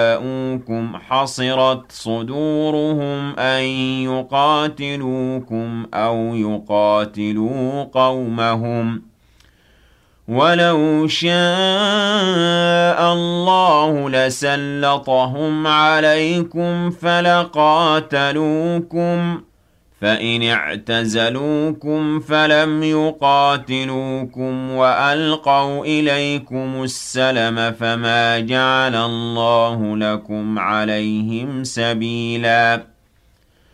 جاءوكم حصرت صدورهم أن يقاتلوكم أو يقاتلوا قومهم ولو شاء الله لسلطهم عليكم فلقاتلوكم فإن اعتزلوكم فلم يقاتلوكم وألقوا إليكم السلم فما جعل الله لكم عليهم سبيلا